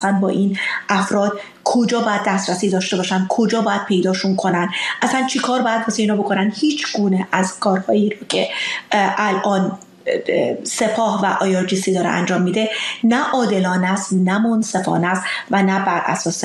با این افراد کجا باید دسترسی داشته باشن، کجا باید پیداشون کنن، اصلا چی کار باید واسه اینا بکنن. هیچ گونه از کارهایی رو که الان سپاه و IRGC داره انجام میده نه عادلانه است، نه منصفانه است و نه بر اساس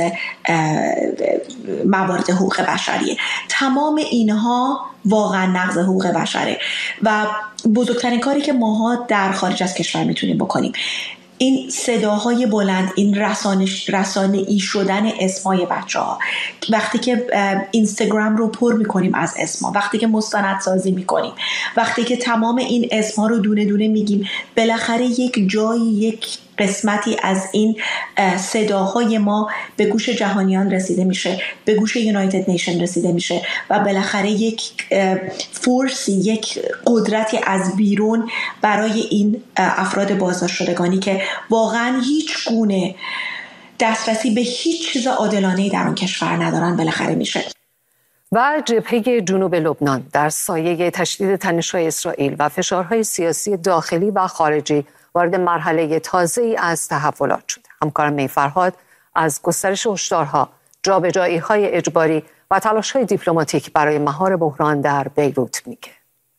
موارد حقوق بشریه. تمام اینها واقعا نقض حقوق بشره و بزرگترین کاری که ماها در خارج از کشور میتونیم بکنیم این صداهای بلند، این رسانه‌ای شدن اسمای بچه‌ها. وقتی که اینستاگرام رو پر میکنیم از اسما، وقتی که مستندسازی میکنیم، وقتی که تمام این اسما رو دونه دونه میگیم، بالاخره یک جایی، یک قسمتی از این صداهای ما به گوش جهانیان رسیده میشه، به گوش یونایتد نیشن رسیده میشه و بالاخره یک فورسی، یک قدرتی از بیرون برای این افراد بازداشت شدگانی که واقعا هیچ گونه دسترسی به هیچ چیز عادلانه‌ای در اون کشور ندارن بالاخره میشه. و جبهه جنوب لبنان در سایه تشدید تنش‌های اسرائیل و فشارهای سیاسی داخلی و خارجی وارد مرحله تازه‌ای از تحولات شده. همکارم می فرهاد از گسترش هشدارها، جابجایی‌های اجباری و تلاش‌های دیپلماتیک برای مهار بحران در بیروت میگه.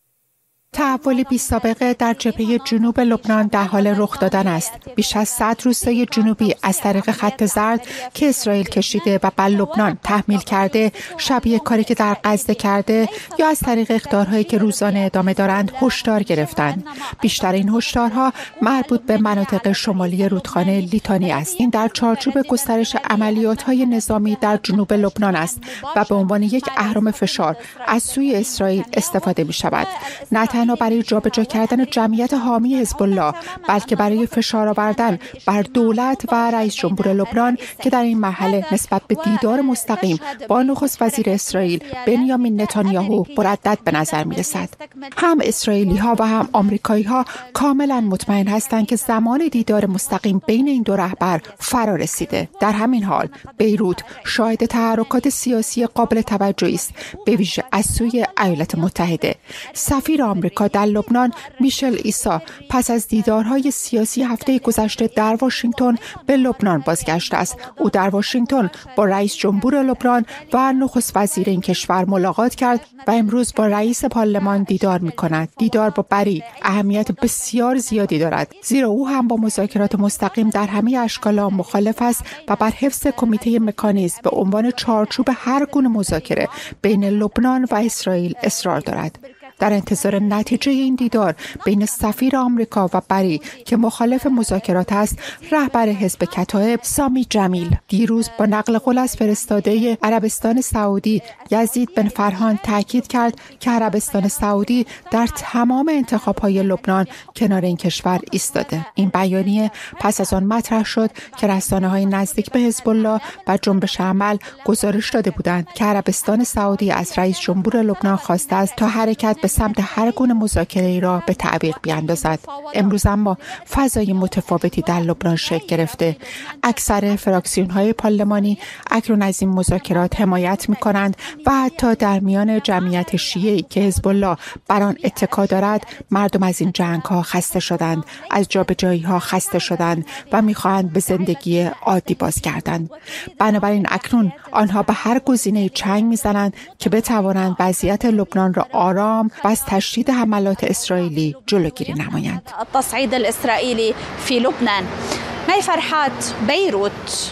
تحول بی‌سابقه در جبهه جنوب لبنان در حال رخ دادن است. بیش از 100 روستای جنوبی از طریق خط زرد که اسرائیل کشیده و بر لبنان تحمیل کرده، شبیه کاری که در غزه کرده یا از طریق اخطارهایی که روزانه ادامه دارند هشدار گرفتند. بیشتر این هشدارها مربوط به مناطق شمالی رودخانه لیتانی است. این در چارچوب گسترش عملیات‌های نظامی در جنوب لبنان است و به عنوان یک اهرم فشار از سوی اسرائیل استفاده می‌شود. نه تنها برای جابجا کردن جمعیت حامی حزب الله، بلکه برای فشار آوردن بر دولت و رئیس جمهور لبنان که در این مرحله نسبت به دیدار مستقیم با نخست وزیر اسرائیل بنیامین نتانیاهو مردد به نظر می‌رسد. هم اسرائیلی‌ها و هم آمریکایی‌ها کاملا مطمئن هستند که زمان دیدار مستقیم بین این دو رهبر فرا رسیده. در همین حال بیروت شاهد تحرکات سیاسی قابل توجهی است، به ویژه از سوی ایالات متحده. سفیر آمریکا در لبنان میشل ایسا پس از دیدارهای سیاسی هفته گذشته در واشنگتن به لبنان بازگشته است. او در واشنگتن با رئیس جمهور لبنان و نخست وزیر این کشور ملاقات کرد و امروز با رئیس پارلمان دیدار می‌کند. دیدار با بری اهمیت بسیار زیادی دارد، زیرا او هم با مذاکرات مستقیم در همه اشکال مخالف است و بر حفظ کمیته مکانیزم به عنوان چارچوب هر گونه مذاکره بین لبنان و اسرائیل اصرار دارد. در انتظار نتیجه این دیدار بین سفیر آمریکا و بری که مخالف مذاکرات است، رهبر حزب کتائب سامی جمیل دیروز با نقل قول از فرستاده عربستان سعودی یزید بن فرحان تاکید کرد که عربستان سعودی در تمام انتخاب‌های لبنان کنار این کشور ایستاده. این بیانیه پس از آن مطرح شد که رسانه‌های نزدیک به حزب الله و جنبش عمل گزارش داده بودند که عربستان سعودی از رئیس جمهور لبنان خواسته است تا حرکت به سمت هر گونه مذاکره‌ای را به تعویق بیاندازد. امروز اما فضای متفاوتی در لبنان شکل گرفته. اکثر فراکسیون‌های پارلمانی اکنون از این مذاکرات حمایت می‌کنند و حتی در میان جمعیت شیعی که حزب الله بر آن اتکا دارد، مردم از این جنگ‌ها خسته شدند، از جابجایی‌ها خسته شدند و می‌خواهند به زندگی عادی بازگردند. بنابراین اکنون آنها به هر گزینه‌ای چنگ می‌زنند که بتوانند وضعیت لبنان را آرام و از تشدید حملات اسرائیلی جلوگیری نمایند. التصعيد الإسرائيلي في لبنان. می فرحات، بیروت.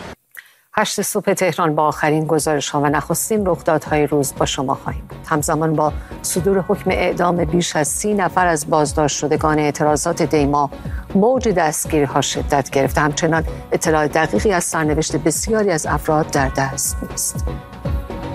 8 صبح تهران با آخرین گزارش‌ها و نخستین رخدادهای روز با شما خواهیم بود. همزمان با صدور حکم اعدام بیش از 30 نفر از بازداشت شدگان اعتراضات دیما، موج دستگیری‌ها شدت گرفته. همچنان اطلاع دقیقی از سرنوشت بسیاری از افراد در دست نیست.